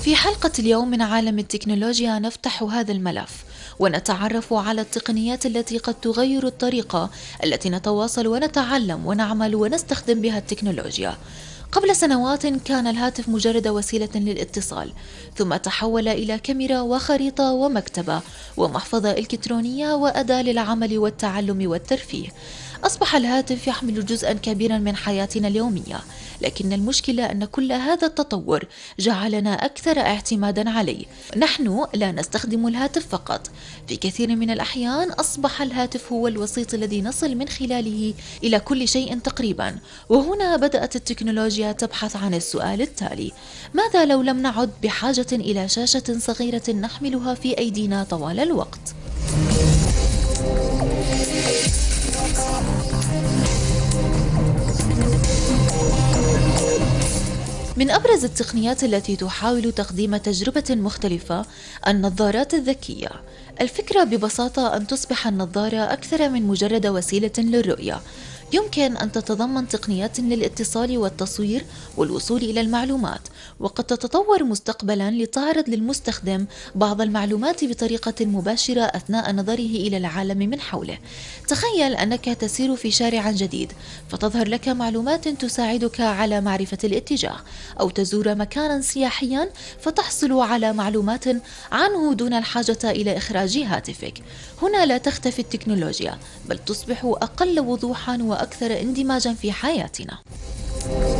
في حلقة اليوم من عالم التكنولوجيا نفتح هذا الملف ونتعرف على التقنيات التي قد تغير الطريقة التي نتواصل ونتعلم ونعمل ونستخدم بها التكنولوجيا. قبل سنوات كان الهاتف مجرد وسيلة للاتصال، ثم تحول إلى كاميرا وخريطة ومكتبة ومحفظة إلكترونية وأداة للعمل والتعلم والترفيه. أصبح الهاتف يحمل جزءاً كبيراً من حياتنا اليومية، لكن المشكلة أن كل هذا التطور جعلنا أكثر اعتماداً عليه. نحن لا نستخدم الهاتف فقط، في كثير من الأحيان أصبح الهاتف هو الوسيط الذي نصل من خلاله إلى كل شيء تقريباً. وهنا بدأت التكنولوجيا تبحث عن السؤال التالي: ماذا لو لم نعد بحاجة إلى شاشة صغيرة نحملها في أيدينا طوال الوقت؟ من أبرز التقنيات التي تحاول تقديم تجربة مختلفة النظارات الذكية. الفكرة ببساطة أن تصبح النظارة أكثر من مجرد وسيلة للرؤية. يمكن أن تتضمن تقنيات للاتصال والتصوير والوصول إلى المعلومات، وقد تتطور مستقبلا لتعرض للمستخدم بعض المعلومات بطريقة مباشرة أثناء نظره إلى العالم من حوله. تخيل أنك تسير في شارع جديد فتظهر لك معلومات تساعدك على معرفة الاتجاه، أو تزور مكانا سياحيا فتحصل على معلومات عنه دون الحاجة إلى إخراج هاتفك. هنا لا تختفي التكنولوجيا، بل تصبح أقل وضوحا وأكثر اندماجا في حياتنا.